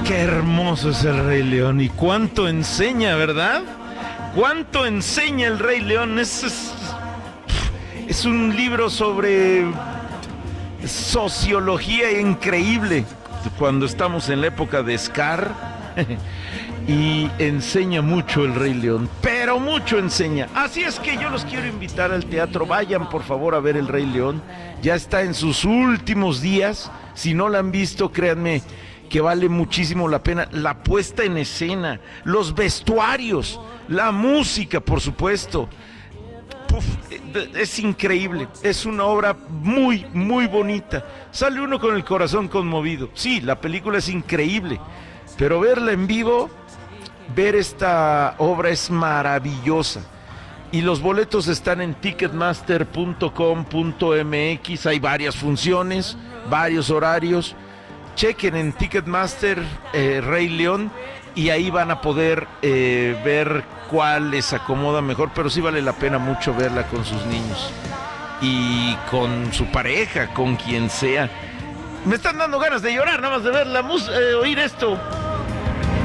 Qué hermoso es el Rey León y cuánto enseña, ¿verdad? Cuánto enseña el Rey León. Es un libro sobre sociología increíble. Cuando estamos en la época de Scar y enseña mucho el Rey León, pero mucho enseña. Así es que yo los quiero invitar al teatro. Vayan por favor a ver el Rey León. Ya está en sus últimos días. Si no la han visto, créanme que vale muchísimo la pena. La puesta en escena, los vestuarios, la música, por supuesto. Uf, es increíble, es una obra muy, muy bonita. Sale uno con el corazón conmovido. Sí, la película es increíble, pero verla en vivo, ver esta obra es maravillosa. Y los boletos están en ticketmaster.com.mx. Hay varias funciones, varios horarios. Chequen en Ticketmaster Rey León y ahí van a poder ver cuál les acomoda mejor, pero sí vale la pena mucho verla con sus niños y con su pareja, con quien sea. Me están dando ganas de llorar nada más de ver oír esto.